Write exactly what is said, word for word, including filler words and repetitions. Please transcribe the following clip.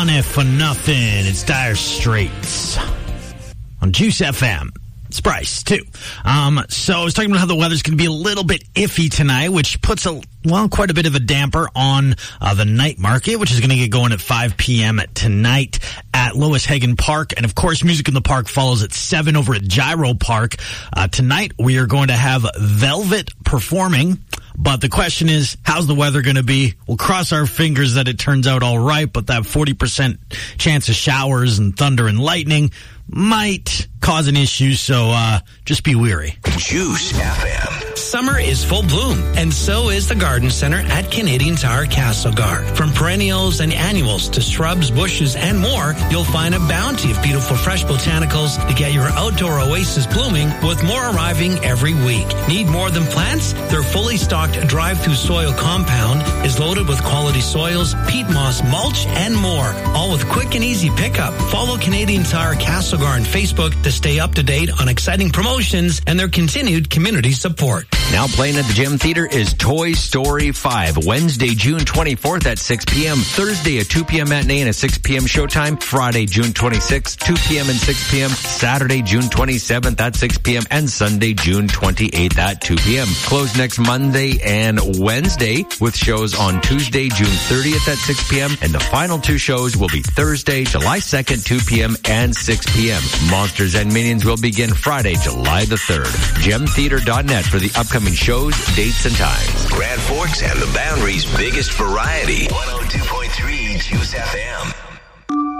on it for nothing. It's Dire Straits on Juice F M. It's Bryce, too. Um, so I was talking about how the weather's going to be a little bit iffy tonight, which puts, a well, quite a bit of a damper on uh, the night market, which is going to get going at five p.m. tonight at Lois Hagen Park. And, of course, Music in the Park follows at seven over at Gyro Park. Uh, tonight, we are going to have Velvet performing. But the question is, how's the weather going to be? We'll cross our fingers that it turns out all right, but that forty percent chance of showers and thunder and lightning might cause an issue, so uh, just be wary. Juice F M. Summer is full bloom, and so is the Garden Center at Canadian Tire Castlegar. From perennials and annuals to shrubs, bushes, and more, you'll find a bounty of beautiful fresh botanicals to get your outdoor oasis blooming, with more arriving every week. Need more than plants? Their fully stocked drive-through soil compound is loaded with quality soils, peat moss, mulch, and more, all with quick and easy pickup. Follow Canadian Tire Castlegar on Facebook to stay up to date on exciting promotions and their continued community support. Now playing at the Gem Theater is Toy Story five, Wednesday, June twenty-fourth at six p.m., Thursday at two p.m. matinee and a six p.m. showtime, Friday, June twenty-sixth, two p.m. and six p.m., Saturday, June twenty-seventh at six p.m., and Sunday, June twenty-eighth at two p.m. Closed next Monday and Wednesday, with shows on Tuesday, June thirtieth at six p.m., and the final two shows will be Thursday, July second, two p.m. and six p.m. Monsters and Minions will begin Friday, July the third. gem theater dot net for the upcoming shows, dates, and times. Grand Forks and the Boundary's biggest variety. one oh two point three Juice F M.